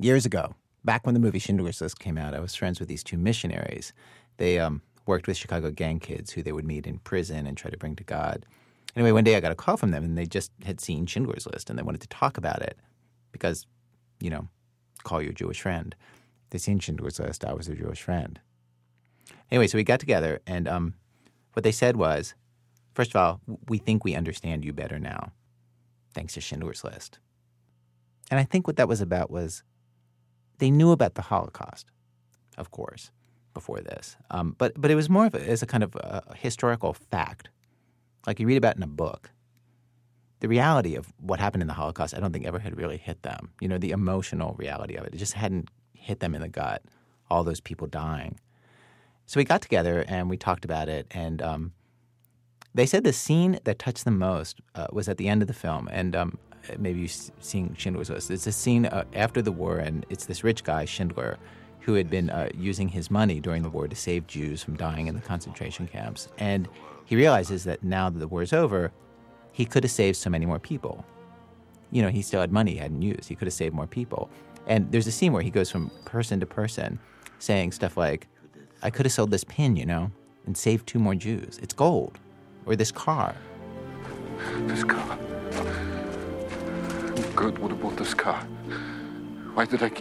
Years ago, back when the movie Schindler's List came out, I was friends with these two missionaries. They worked with Chicago gang kids who they would meet in prison and try to bring to God. Anyway, one day I got a call from them, and they just had seen Schindler's List, and they wanted to talk about it because, call your Jewish friend. They'd seen Schindler's List. I was their Jewish friend. Anyway, so we got together, and what they said was, first of all, we think we understand you better now, thanks to Schindler's List. And I think what that was about was they knew about the Holocaust, of course, before this. But it was more of as a kind of a historical fact, like you read about in a book. The reality of what happened in the Holocaust, I don't think ever had really hit them. The emotional reality of it. It just hadn't hit them in the gut, all those people dying. So we got together and we talked about it, and they said the scene that touched them most was at the end of the film, and maybe you've seen Schindler's List. It's a scene after the war, and it's this rich guy, Schindler, who had been using his money during the war to save Jews from dying in the concentration camps. And he realizes that now that the war's over, he could have saved so many more people. He still had money he hadn't used. He could have saved more people. And there's a scene where he goes from person to person saying stuff like, I could have sold this pin, and saved 2 more Jews. It's gold. Or this car. This car. Kurt would have bought this car. Why did I keep